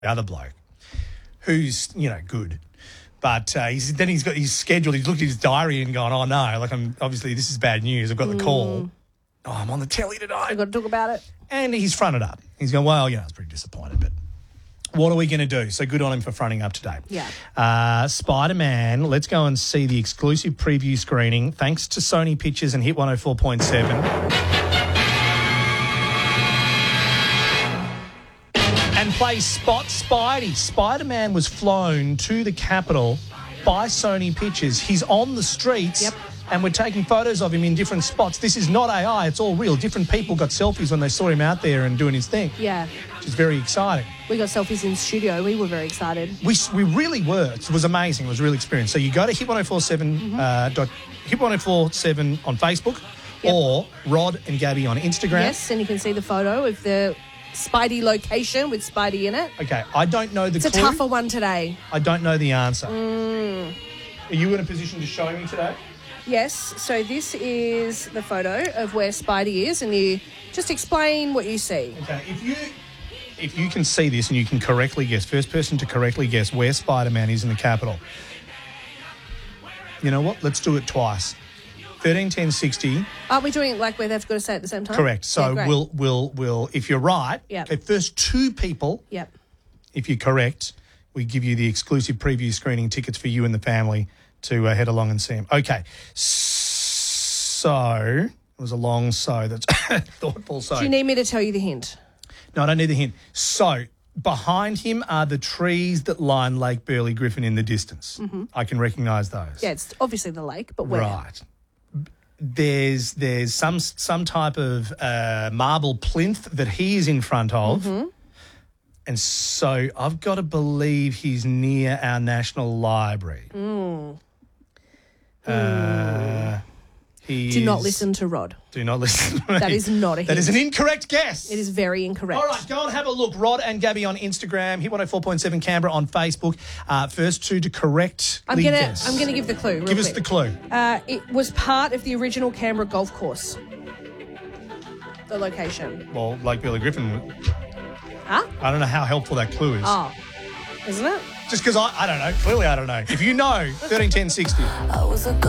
other bloke who's, good. But he's got his schedule. He's looked at his diary and gone, oh, no, obviously this is bad news. I've got the call. Oh, I'm on the telly tonight. I've got to talk about it. And he's fronted up. He's going, well, I was pretty disappointed, but what are we going to do? So good on him for fronting up today. Yeah. Spider-Man, let's go and see the exclusive preview screening. Thanks to Sony Pictures and Hit 104.7. And play Spot Spidey. Spider-Man was flown to the Capitol by Sony Pictures. He's on the streets. Yep. And we're taking photos of him in different spots. This is not AI. It's all real. Different people got selfies when they saw him out there and doing his thing. Yeah. Which is very exciting. We got selfies in the studio. We were very excited. We really were. It was amazing. It was a real experience. So you go to Hit1047, Hit1047 on Facebook or Rod and Gabby on Instagram. Yes, and you can see the photo of the Spidey location with Spidey in it. Okay, I don't know the clue. It's a tougher one today. I don't know the answer. Are you in a position to show me today? Yes, so this is the photo of where Spidey is, and you just explain what you see. Okay, if you can see this and you can correctly guess, first person to correctly guess where Spider-Man is in the Capitol. You know what? Let's do it twice. 13, 10, 60. Are we doing it like we've got to say it at the same time? Correct. So we'll if you're right, yep. Okay, first two people, yep. If you're correct, we give you the exclusive preview screening tickets for you and the family to head along and see him. Okay, so it was a long that's thoughtful so. Do you need me to tell you the hint? No, I don't need the hint. So behind him are the trees that line Lake Burley Griffin in the distance. Mm-hmm. I can recognise those. Yeah, it's obviously the lake, but where? Right. There's some type of marble plinth that he is in front of. Mm-hmm. And so I've got to believe he's near our National Library. Do not listen to Rod. Do not listen to me. That is not a hint. That is an incorrect guess. It is very incorrect. All right, go and have a look. Rod and Gabby on Instagram, Hit 104.7 Canberra on Facebook. First two to correct guess. I'm gonna give the clue. Give us the clue. It was part of the original Canberra golf course. The location. Well, Lake Burley Griffin. Huh? I don't know how helpful that clue is. Oh, isn't it? Just because I don't know. Clearly I don't know. If you know, 13, 10, 60.